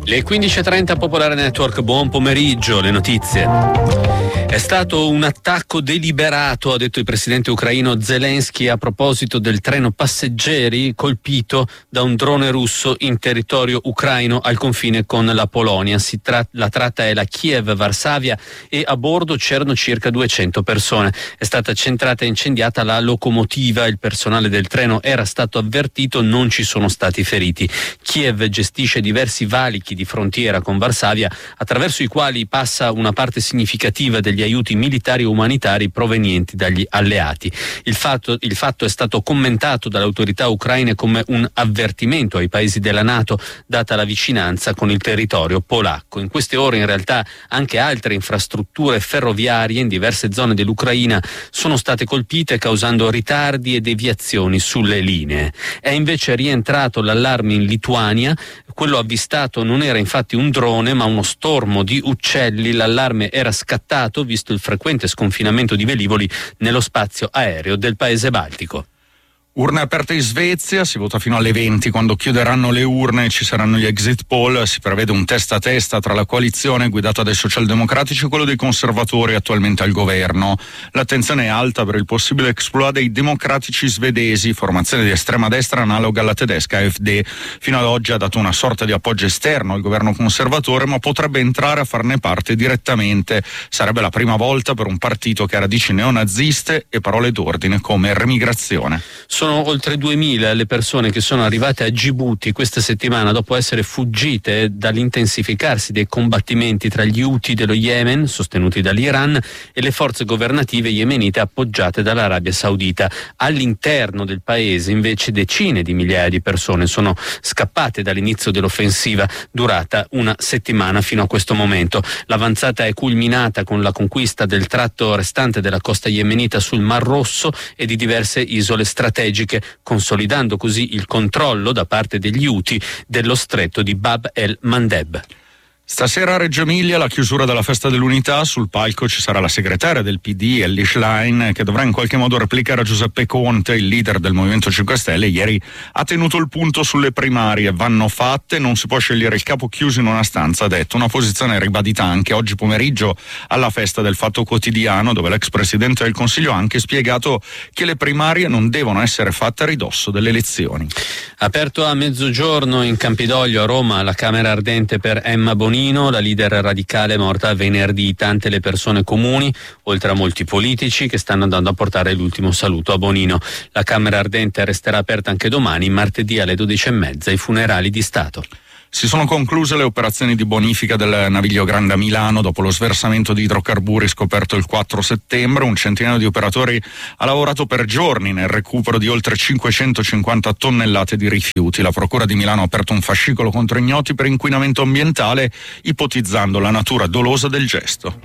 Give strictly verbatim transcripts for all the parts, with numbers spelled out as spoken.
Le quindici e trenta, Popolare Network, buon pomeriggio, le notizie. È stato un attacco deliberato, ha detto il presidente ucraino Zelensky a proposito del treno passeggeri colpito da un drone russo in territorio ucraino al confine con la Polonia. Si tra- la tratta è la Kiev-Varsavia e a bordo c'erano circa duecento persone. È stata centrata e incendiata la locomotiva, il personale del treno era stato avvertito, non ci sono stati feriti. Kiev gestisce diversi valichi di frontiera con Varsavia attraverso i quali passa una parte significativa degli aiuti militari e umanitari provenienti dagli alleati. Il fatto, il fatto è stato commentato dalle autorità ucraine come un avvertimento ai paesi della NATO, data la vicinanza con il territorio polacco. In queste ore in realtà anche altre infrastrutture ferroviarie in diverse zone dell'Ucraina sono state colpite, causando ritardi e deviazioni sulle linee. È invece rientrato l'allarme in Lituania. Quello avvistato non era infatti un drone ma uno stormo di uccelli. L'allarme era scattato visto il frequente sconfinamento di velivoli nello spazio aereo del paese baltico. Urne aperte in Svezia, si vota fino alle venti, quando chiuderanno le urne e ci saranno gli exit poll. Si prevede un testa a testa tra la coalizione guidata dai socialdemocratici e quello dei conservatori attualmente al governo. L'attenzione è alta per il possibile exploit dei democratici svedesi, formazione di estrema destra analoga alla tedesca A F D. Fino ad oggi ha dato una sorta di appoggio esterno al governo conservatore, ma potrebbe entrare a farne parte direttamente. Sarebbe la prima volta per un partito che ha radici neonaziste e parole d'ordine come remigrazione. Sono oltre duemila le persone che sono arrivate a Gibuti questa settimana dopo essere fuggite dall'intensificarsi dei combattimenti tra gli Houthi dello Yemen, sostenuti dall'Iran, e le forze governative yemenite appoggiate dall'Arabia Saudita. All'interno del paese invece decine di migliaia di persone sono scappate dall'inizio dell'offensiva durata una settimana fino a questo momento. L'avanzata è culminata con la conquista del tratto restante della costa yemenita sul Mar Rosso e di diverse isole strategiche, consolidando così il controllo da parte degli Houthi dello stretto di Bab el-Mandeb. Stasera a Reggio Emilia la chiusura della Festa dell'Unità. Sul palco ci sarà la segretaria del P D, Elly Schlein, che dovrà in qualche modo replicare a Giuseppe Conte, il leader del Movimento cinque Stelle. Ieri ha tenuto il punto sulle primarie, vanno fatte, non si può scegliere il capo chiuso in una stanza, ha detto. Una posizione ribadita anche oggi pomeriggio alla festa del Fatto Quotidiano, dove l'ex Presidente del Consiglio ha anche spiegato che le primarie non devono essere fatte a ridosso delle elezioni. Aperto a mezzogiorno in Campidoglio a Roma la Camera Ardente per Emma Bonino, la leader radicale morta venerdì. Tante le persone comuni, oltre a molti politici, che stanno andando a portare l'ultimo saluto a Bonino. La Camera Ardente resterà aperta anche domani, martedì alle dodici e mezza, i funerali di Stato. Si sono concluse le operazioni di bonifica del Naviglio Grande a Milano dopo lo sversamento di idrocarburi scoperto il quattro settembre. Un centinaio di operatori ha lavorato per giorni nel recupero di oltre cinquecentocinquanta tonnellate di rifiuti. La Procura di Milano ha aperto un fascicolo contro ignoti per inquinamento ambientale, ipotizzando la natura dolosa del gesto.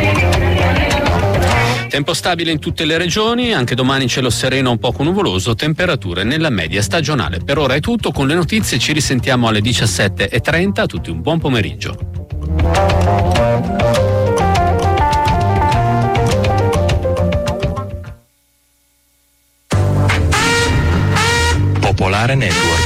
Tempo stabile in tutte le regioni, anche domani cielo sereno un poco nuvoloso, temperature nella media stagionale. Per ora è tutto, con le notizie ci risentiamo alle diciassette e trenta, a tutti un buon pomeriggio. Popolare Network.